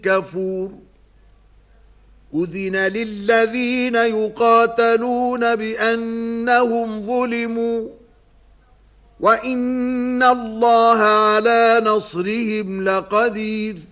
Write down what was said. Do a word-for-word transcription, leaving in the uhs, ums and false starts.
كفور أذن للذين يقاتلون بأنهم ظلموا وإن الله على نصرهم لقدير